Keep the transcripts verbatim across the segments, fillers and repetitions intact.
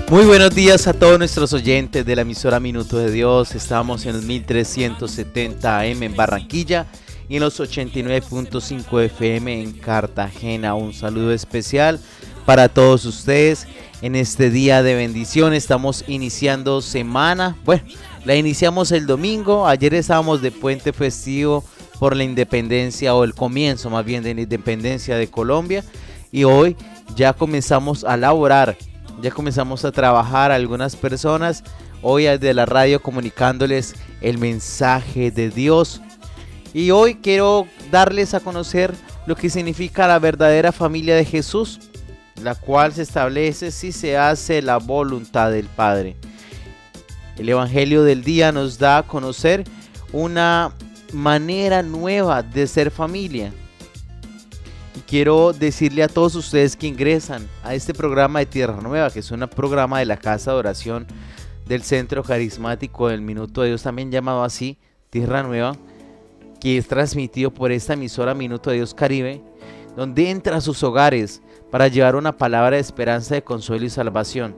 Muy buenos días a todos nuestros oyentes de la emisora Minuto de Dios. Estamos en los mil trescientos setenta A M en Barranquilla y en los ochenta y nueve punto cinco F M en Cartagena. Un saludo especial para todos ustedes en este día de bendición. Estamos iniciando semana. Bueno, la iniciamos el domingo. Ayer estábamos de puente festivo por la independencia, o el comienzo más bien de la independencia de Colombia. Y hoy ya comenzamos a laborar. Ya comenzamos a trabajar algunas personas hoy desde la radio comunicándoles el mensaje de Dios. Y hoy quiero darles a conocer lo que significa la verdadera familia de Jesús, la cual se establece si se hace la voluntad del Padre. El Evangelio del día nos da a conocer una manera nueva de ser familia. Quiero decirle a todos ustedes que ingresan a este programa de Tierra Nueva, que es un programa de la Casa de Oración del Centro Carismático del Minuto de Dios, también llamado así, Tierra Nueva, que es transmitido por esta emisora Minuto de Dios Caribe, donde entra a sus hogares para llevar una palabra de esperanza, de consuelo y salvación.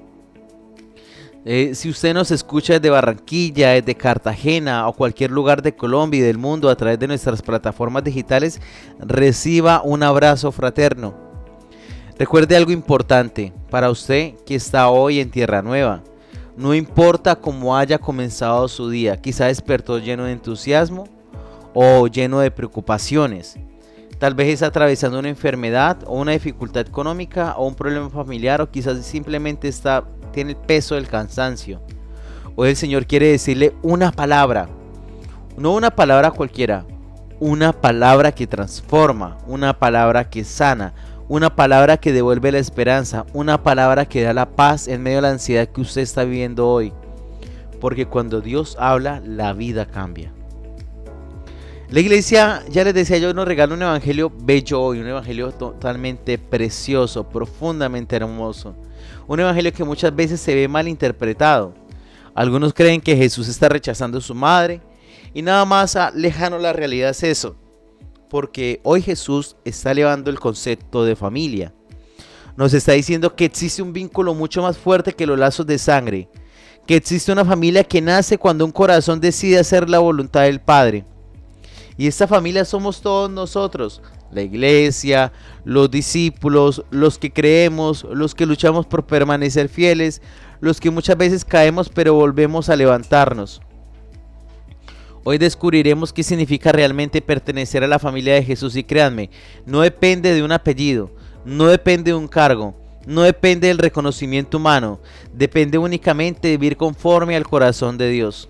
Eh, si usted nos escucha desde Barranquilla, desde Cartagena o cualquier lugar de Colombia y del mundo a través de nuestras plataformas digitales, reciba un abrazo fraterno. Recuerde algo importante para usted que está hoy en Tierra Nueva. No importa cómo haya comenzado su día, quizá despertó lleno de entusiasmo o lleno de preocupaciones. Tal vez está atravesando una enfermedad o una dificultad económica o un problema familiar, o quizás simplemente está tiene el peso del cansancio. Hoy el Señor quiere decirle una palabra, no una palabra cualquiera, una palabra que transforma, una palabra que sana, una palabra que devuelve la esperanza, una palabra que da la paz en medio de la ansiedad que usted está viviendo hoy. Porque cuando Dios habla, la vida cambia. La iglesia, ya les decía yo, nos regala un evangelio bello hoy, un evangelio totalmente precioso, profundamente hermoso. Un evangelio que muchas veces se ve mal interpretado. Algunos creen que Jesús está rechazando a su madre, y nada más lejano la realidad es eso. Porque hoy Jesús está elevando el concepto de familia. Nos está diciendo que existe un vínculo mucho más fuerte que los lazos de sangre. Que existe una familia que nace cuando un corazón decide hacer la voluntad del Padre. Y esta familia somos todos nosotros, la iglesia, los discípulos, los que creemos, los que luchamos por permanecer fieles, los que muchas veces caemos pero volvemos a levantarnos. Hoy descubriremos qué significa realmente pertenecer a la familia de Jesús, y créanme, no depende de un apellido, no depende de un cargo, no depende del reconocimiento humano, depende únicamente de vivir conforme al corazón de Dios.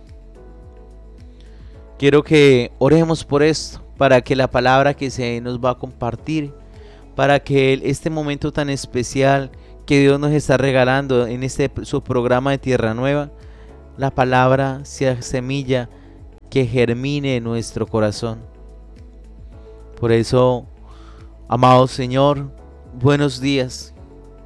Quiero que oremos por esto, para que la palabra que se nos va a compartir, para que este momento tan especial que Dios nos está regalando en este su programa de Tierra Nueva, la palabra sea semilla que germine en nuestro corazón. Por eso, amado Señor, buenos días.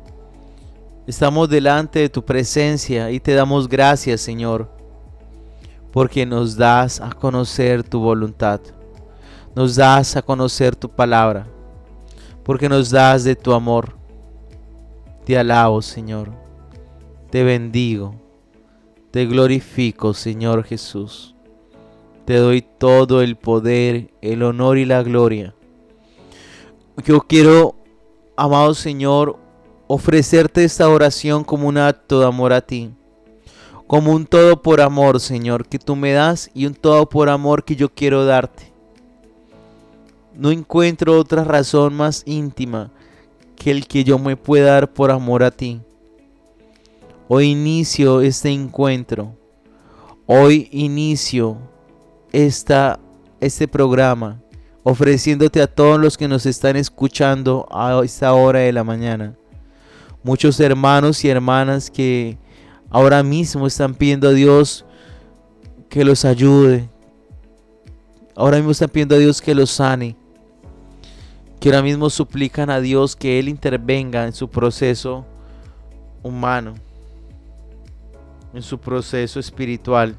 Estamos delante de tu presencia y te damos gracias, Señor, porque nos das a conocer tu voluntad, nos das a conocer tu palabra, porque nos das de tu amor. Te alabo, Señor, te bendigo, te glorifico, Señor Jesús. Te doy todo el poder, el honor y la gloria. Yo quiero, amado Señor, ofrecerte esta oración como un acto de amor a ti. Como un todo por amor, Señor, que tú me das, y un todo por amor que yo quiero darte. No encuentro otra razón más íntima que el que yo me pueda dar por amor a ti. Hoy inicio este encuentro. Hoy inicio esta, este programa ofreciéndote a todos los que nos están escuchando a esta hora de la mañana. Muchos hermanos y hermanas que ahora mismo están pidiendo a Dios que los ayude. Ahora mismo están pidiendo a Dios que los sane. Que ahora mismo suplican a Dios que Él intervenga en su proceso humano, en su proceso espiritual.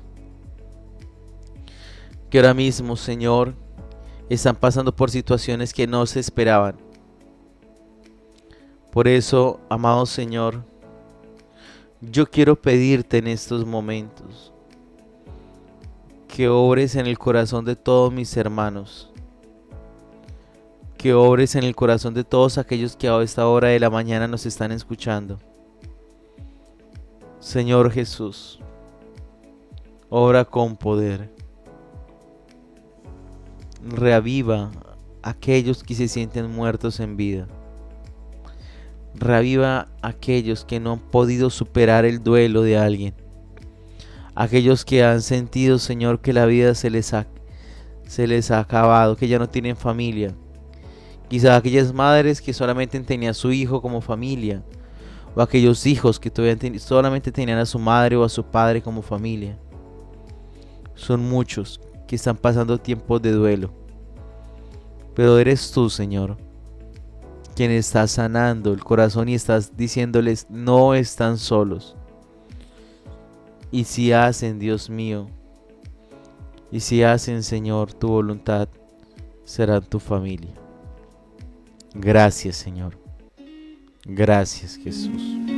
Que ahora mismo, Señor, están pasando por situaciones que no se esperaban. Por eso, amado Señor, Yo quiero pedirte en estos momentos que obres en el corazón de todos mis hermanos, que obres en el corazón de todos aquellos que a esta hora de la mañana nos están escuchando. Señor Jesús, obra con poder. Reaviva a aquellos que se sienten muertos en vida. Reaviva a aquellos que no han podido superar el duelo de alguien. Aquellos que han sentido, Señor, que la vida se les ha, se les ha acabado, que ya no tienen familia. Quizá aquellas madres que solamente tenían a su hijo como familia, o aquellos hijos que todavía ten- solamente tenían a su madre o a su padre como familia. Son muchos que están pasando tiempos de duelo, pero eres tú, Señor, quien está sanando el corazón y estás diciéndoles no están solos. Y si hacen, Dios mío, y si hacen, Señor, tu voluntad, serán tu familia. Gracias, Señor. Gracias, Jesús.